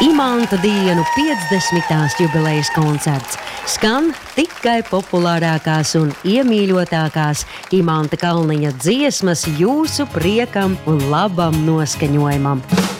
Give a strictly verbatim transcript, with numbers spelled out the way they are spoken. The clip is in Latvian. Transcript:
Imanta dienu piecdesmitās jubilejas koncerts. Skan tikai populārākās un iemīļotākās Imanta Kalniņa dziesmas jūsu priekam un labam noskaņojumam.